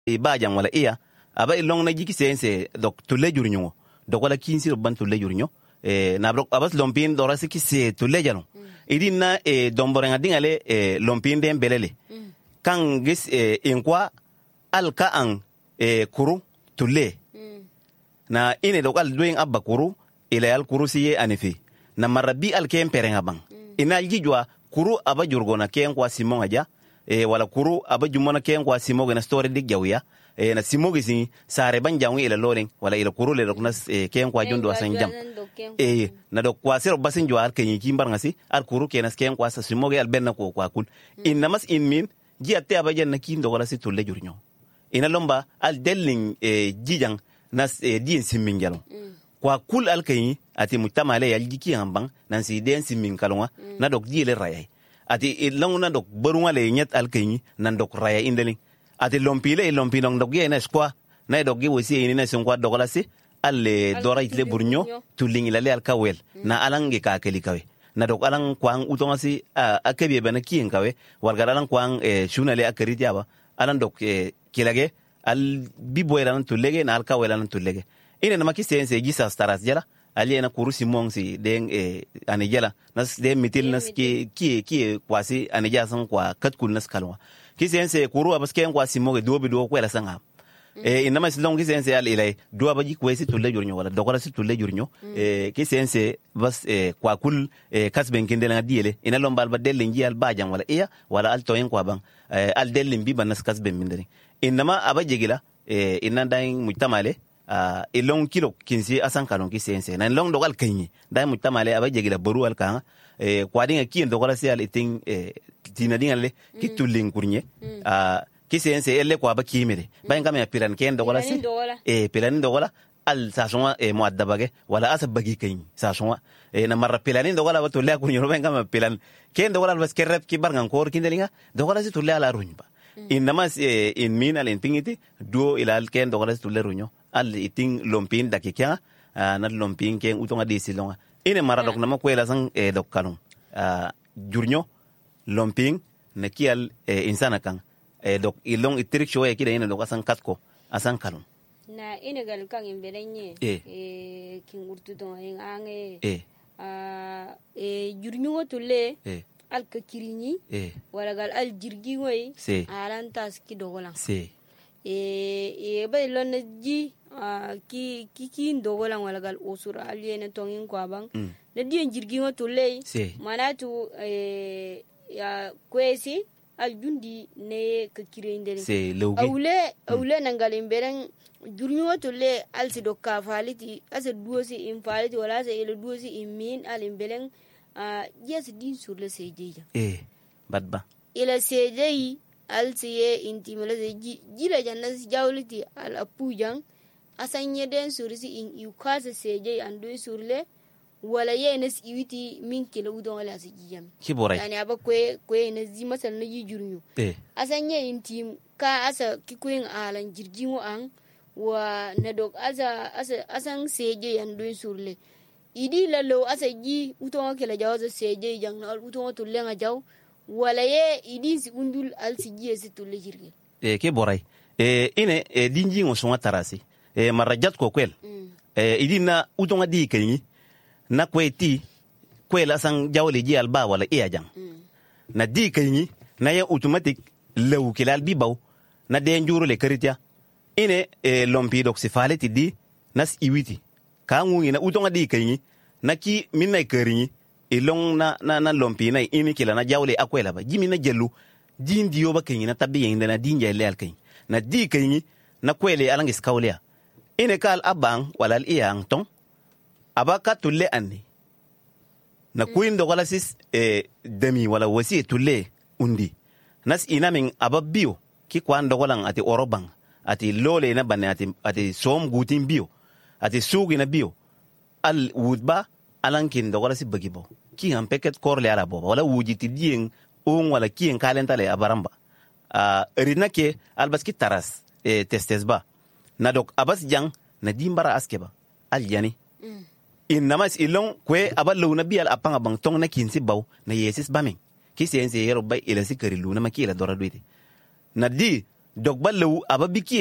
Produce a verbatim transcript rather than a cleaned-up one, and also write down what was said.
ba jang wala iya aba ilong na jiki sense dok tulle jurnyo dok wala kinsi ban tulle jurnyo e na dok abas lompin dora siki se tulle jano idin na e domborenga dingale e lompin den belele kan gis e inkwa alka an e kuru tulle na ine dok al doing abba kuru ila al kuru siye anifi na marabi al kem perenga bang ina jijwa kuru aba jurgona ken kwa simon aja e wala kuru aba jumona ken kwa simoge na story dik jawya e na simoge sin sare banjangu ila loren wala ila kuru le doknas e ken kwa jondo asan jam e na dok kwa sero basin jo al kenyi kimbar ngasi al kuru kenas ken kwa sa simoge al benna ko kwa kul innamas in min ji atte aba janna kin do wala situl le jurnyo ina lomba al delling e jijang nas e din simmin jalo kwa kul al kenyi ati mutamale yal jiki hambang nan si den simmin kalonga na dok jile rayai ati ilong na dok barunga le nyet alkenyi nan dok raya indeling ati lompile lompinong dok ye na skwa na dok ge wosi ni na sungwa dogola si alle dora itle burnyo tuling ilale alkawel na alange ka keli kawe na dok alang kwang utonga si akebe bana kien kawe warga alang kwang shuna le akariti aba alang dok kilage al biboyla nan tulege na alkawel nan tulege ine na makise ense gisa staras jala ali na kurusi mongsi den e anejela nas de mitil nas ki ki ki kwasi aneja san kwa katkul nas kalwa kisense kuru abaske kwa simoge dobi do kwela sanga e inama silong kisense al ilay do abaji kwesi tulle jurnyo wala dokola si tulle jurnyo e kisense bas e kwa kul e kasben kindela diele ina lombal ba delle ngi al bajang wala iya wala al toyen kwa bang al delle mbi banas kasben mindere inama abajegila e inanda mujtamale Uh, ilong kilo kinsi asan kalon ki sense na long dogal kenyi dai mutamale aba jegila boru al kan e kwadinga ki ndogola si al iting e tina dingale ki tulling kurnye a ki sense elle ko aba kimere bayin kam ya piran ken dogola si e piran dogola al sasonwa e muaddabage wala asa bagi kenyi sasonwa e na marra pilan dogola ba tulla kurnyo bayin kam pilan ken dogola bas kerrep ki barngan kor kindelinga dogola si tulla ala runba inama e in min al intingiti duo ila al ken dogola si tulla runyo al iting lompin dakika uh, na lompin ken utonga disi longa ine mara dok nama kwela sang e dok kanum uh, jurnyo lompin na kial e insana kan e dok ilong itirik show e kida ine dok asan katko asan kanum na ine gal kan imberenye e, e kin urtu don en ange e a e jurnyo tolle e al kakirini e wala gal al jirgi ngoy se alan tas ki dogolan se e e bay lon ji Uh, ki ki ki ndogola wala gal usura aliene tongin kwa bang mm. na dien jirgi ngo tulei manatu eh, ya kwesi aljundi ne ka kirendere awle awle mm. nangal imberen jurni ngo tulle alsi dokka faliti asa duosi infaliti wala asa ele duosi imin alimbelen uh, yes din sur le sejeja eh badba ila sejeyi alsi ye intimela jila jannas jawliti al apujang asanye den surisi in yukaza seje ando surle wala ye nas iwiti min kila udon wala sijiyam kibore yani aba kwe kwe na zi masal na jijurnyo eh asanye intim ka asa kikuin alan jirjimo an wa nadok asa asa asan seje ando surle idi lalo asa ji uton kila jawaza seje jang na uton to lenga jaw wala ye idi si undul al sijiye si to lejirge eh kibore eh ine e dinji ngo songa tarasi e marajat ko kwel mm. e idina utonga di kenyi na kweti kwela sang jawle ji alba wala iya jang mm. na di kenyi na ya automatic lew kilal bi baw na de njuru le keritia ine e lompi dok sifaleti di nas iwiti ka ngungi na utonga di kenyi na ki minna kerinyi ilong na na na lompi na imi kila na jawle akwela ba jimi na jelu din diyo ba kenyi na tabiye inde na dinja le alkenyi na di kenyi na kwele alangis kawlia ine kal abang walal iyang tong abaka tulle anni na kuin do wala sis e demi wala wasi tulle undi nas inamin ababbiyo ki kwan do wala ati orobang ati lole na banne ati ati som gutin biyo ati sugi na biyo al wudba alankin do wala si bagibo ki han peket korle ala bo wala wujiti dien on wala ki en kalentale abaramba a uh, rinake albaski taras e testesba na dok abas jang na dimbara askeba al yani mm. in namas ilong kwe aballo na bial apanga bang tong na kinsi baw na yesis bamin ki sense yero bay ila sikari lu na makila dora duite na di dok ballew aba biki